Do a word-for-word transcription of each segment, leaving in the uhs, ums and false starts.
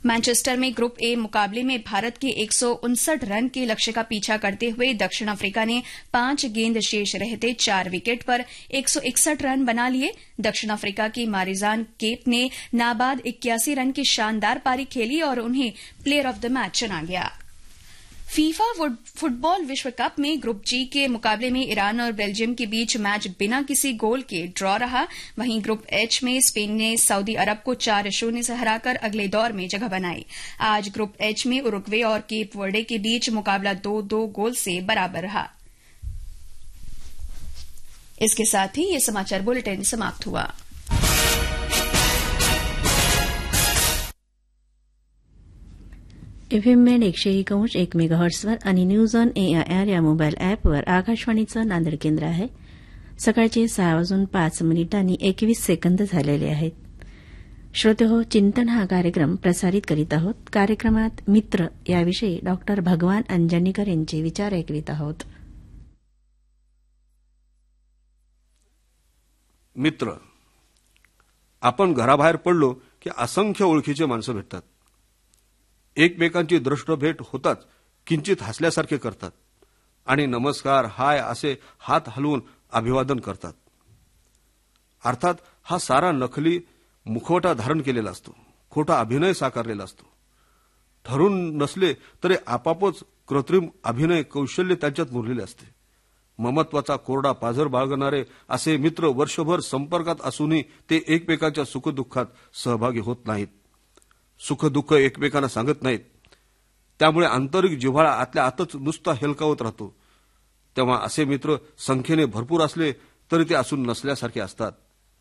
Manchester में group A मुकाबले में भारत के एक सौ उनसठ रन के लक्ष्य का पीछा करते हुए दक्षिण अफ्रीका ने पांच गेंद शेष रहते चार विकेट पर एक सौ इकसठ रन बना लिए। दक्षिण अफ्रीका की मारिजान केप ने नाबाद इक्यासी रन की शानदार पारी खेली और उन्हें प्लेयर ऑफ द मैच चुना गया। फीफा फुटबॉल विश्व कप में ग्रुप जी के मुकाबले में ईरान और बेल्जियम के बीच मैच बिना किसी गोल के ड्रॉ रहा। वहीं ग्रुप एच में स्पेन ने सऊदी अरब को चार शून्य से हराकर अगले दौर में जगह बनाई। आज ग्रुप एच में उरुग्वे और केप वर्डे के बीच मुकाबला दो दो गोल से बराबर रहा। इसके साथ ही ये समाचार बुलेटिन समाप्त हुआ। एफएम बँड एकशे एक अंश एक मेगाहर्ट्सवर आणि न्यूज ऑन एआयआर या मोबाईल अॅपवर आकाशवाणीचं नांदेड केंद्र आहे। सकाळचे सहा वाजून पाच मिनिटांनी एकवीस सेकंद झालेले आहेत। श्रोतेहो, चिंतन हा कार्यक्रम प्रसारित करीत आहोत। कार्यक्रमात मित्र याविषयी डॉक्टर भगवान अंजनीकर यांचे विचार ऐकवित आहोत। मित्र, आपण घराबाहेर पडलो की असंख्य ओळखीचे माणसं भेटतात। एकमेकांची दृष्टभेट होताच किंचित हसल्यासारखे करतात आणि नमस्कार हाय असे हात हलवून अभिवादन करतात। अर्थात हा सारा नकली मुखवटा धारण केलेला असतो, खोटा अभिनय साकारलेला असतो। ठरून नसले तरी आपापच कृत्रिम अभिनय कौशल्य त्यांच्यात मुरलेले असते। ममत्वाचा कोरडा पाझर बाळगणारे असे मित्र वर्षभर संपर्कात असूनही ते एकमेकांच्या सुखदुःखात सहभागी होत नाहीत, सुखदुःख एकमेकांना सांगत नाहीत। त्यामुळे आंतरिक जिव्हाळा आतल्या आतच नुसता हेलकावत राहतो। तेव्हा असे मित्र संख्येने भरपूर असले तरी ते असून नसल्यासारखे असतात।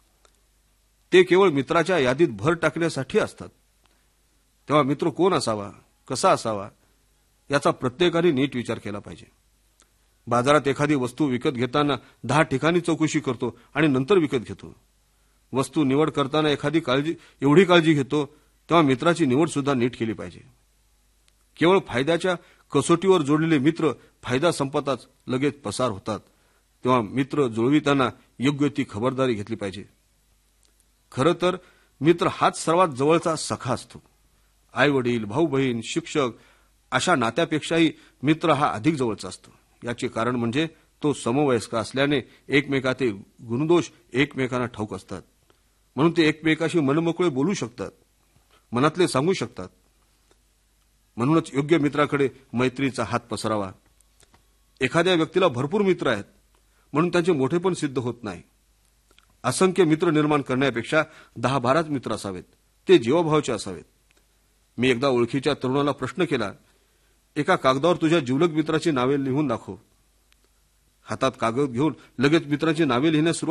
ते केवळ मित्राच्या यादीत भर टाकण्यासाठी असतात। तेव्हा मित्र कोण असावा, कसा असावा याचा प्रत्येकाने नीट विचार केला पाहिजे। बाजारात एखादी वस्तू विकत घेताना दहा ठिकाणी चौकशी करतो आणि नंतर विकत घेतो। वस्तू निवड करताना एखादी काळजी एवढी काळजी घेतो तेव्हा मित्राची निवड सुद्धा नीट केली पाहिजे। केवळ फायद्याच्या कसोटीवर जोडलेले मित्र फायदा संपताच लगेच पसार होतात। तेव्हा मित्र जुळविताना योग्य ती खबरदारी घेतली पाहिजे। खरं तर मित्र हाच सर्वात जवळचा सखा असतो। आई वडील, भाऊ बहीण, शिक्षक अशा नात्यापेक्षाही मित्र हा अधिक जवळचा असतो। याचे कारण म्हणजे तो समवयस्क असल्याने एकमेकाचे गुणदोष एकमेकांना ठाऊक असतात, म्हणून ते एकमेकाशी मनमोकळे बोलू शकतात, मनातले सांगू शकतात। म्हणूनच योग्य मित्राकडे मैत्रीचा हात पसरावा। एखाद्या व्यक्तीला भरपूर मित्र आहेत म्हणून त्यांचे मोठेपण सिद्ध होत नाही। असंख्य मित्र निर्माण करण्यापेक्षा दहा बाराच मित्र असावेत, ते जीवाभावाचे असावेत। मी एकदा ओळखीच्या तरुणाला प्रश्न केला, एका कागदावर तुझ्या जिवलग मित्राची नावे लिहून दाखव। हातात कागद घेऊन लगेच मित्राची नावे लिहिण्यास